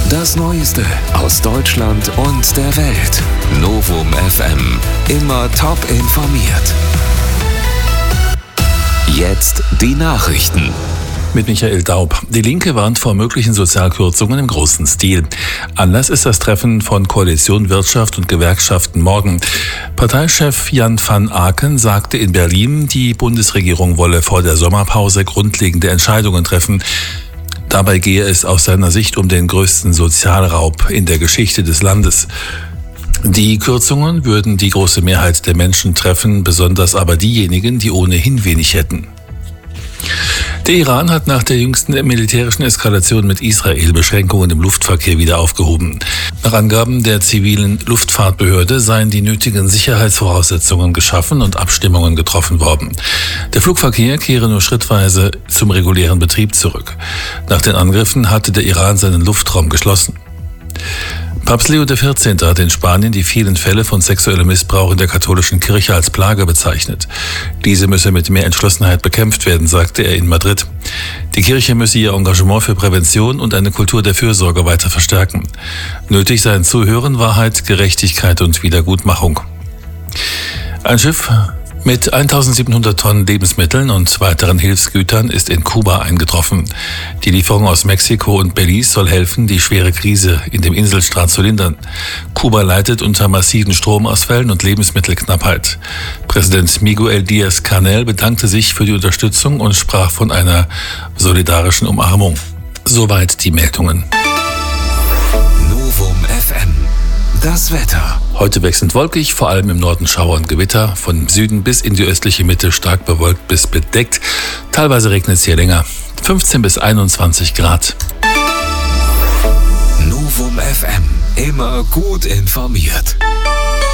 Das Neueste aus Deutschland und der Welt. Novum FM. Immer top informiert. Jetzt die Nachrichten. Mit Michael Daub. Die Linke warnt vor möglichen Sozialkürzungen im großen Stil. Anlass ist das Treffen von Koalition Wirtschaft und Gewerkschaften morgen. Parteichef Jan van Aken sagte in Berlin, die Bundesregierung wolle vor der Sommerpause grundlegende Entscheidungen treffen. Dabei gehe es aus seiner Sicht um den größten Sozialraub in der Geschichte des Landes. Die Kürzungen würden die große Mehrheit der Menschen treffen, besonders aber diejenigen, die ohnehin wenig hätten. Der Iran hat nach der jüngsten militärischen Eskalation mit Israel Beschränkungen im Luftverkehr wieder aufgehoben. Nach Angaben der zivilen Luftfahrtbehörde seien die nötigen Sicherheitsvoraussetzungen geschaffen und Abstimmungen getroffen worden. Der Flugverkehr kehre nur schrittweise zum regulären Betrieb zurück. Nach den Angriffen hatte der Iran seinen Luftraum geschlossen. Papst Leo XIV. Hat in Spanien die vielen Fälle von sexuellem Missbrauch in der katholischen Kirche als Plage bezeichnet. Diese müsse mit mehr Entschlossenheit bekämpft werden, sagte er in Madrid. Die Kirche müsse ihr Engagement für Prävention und eine Kultur der Fürsorge weiter verstärken. Nötig seien Zuhören, Wahrheit, Gerechtigkeit und Wiedergutmachung. Ein Schiff mit 1700 Tonnen Lebensmitteln und weiteren Hilfsgütern ist in Kuba eingetroffen. Die Lieferung aus Mexiko und Belize soll helfen, die schwere Krise in dem Inselstaat zu lindern. Kuba leidet unter massiven Stromausfällen und Lebensmittelknappheit. Präsident Miguel Díaz-Canel bedankte sich für die Unterstützung und sprach von einer solidarischen Umarmung. Soweit die Meldungen. Novum FM. Das Wetter. Heute wechselnd wolkig, vor allem im Norden Schauer und Gewitter. Von Süden bis in die östliche Mitte stark bewölkt bis bedeckt. Teilweise regnet es hier länger. 15 bis 21 Grad. Novum FM. Immer gut informiert.